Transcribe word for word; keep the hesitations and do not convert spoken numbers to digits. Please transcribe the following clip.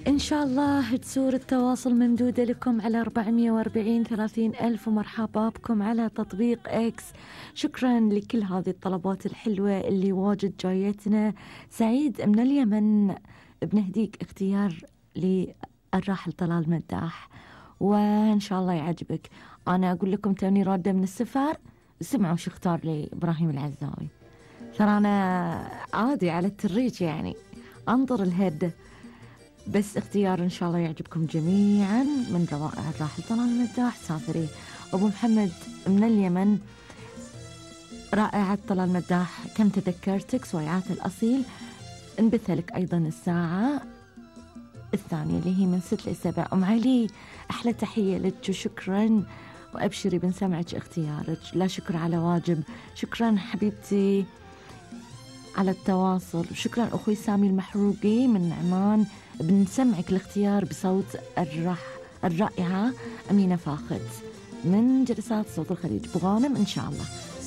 إن شاء الله تسور التواصل ممدودة لكم على أربعمية وأربعين ثلاثين ألف، ومرحبا بكم على تطبيق إكس. شكرا لكل هذه الطلبات الحلوة اللي واجد جايتنا. سعيد من اليمن بنهديك اختيار للراحل طلال مداح، وإن شاء الله يعجبك. أنا أقول لكم توني رادة من السفر، سمعوا شو اختار لي إبراهيم العزاوي. ترى أنا عادي على التريج، يعني أنظر الهد، بس اختيار إن شاء الله يعجبكم جميعا من روائع الراحل طلال مداح. سافري. أبو محمد من اليمن، رائعة طلال مداح، كم تذكرتك سويعات الأصيل. انبث لك أيضا الساعة الثانية اللي هي من ست لسبع. أم علي، أحلى تحية لك وشكرا، وأبشري بنسمعك اختيارك. لا شكر على واجب. شكرا حبيبتي على التواصل. شكرا أخوي سامي المحروقي من عمان، بنسمعك الاختيار بصوت الرح الرائعة أمينة فاخت من جلسات صوت الخليج بغانم إن شاء الله.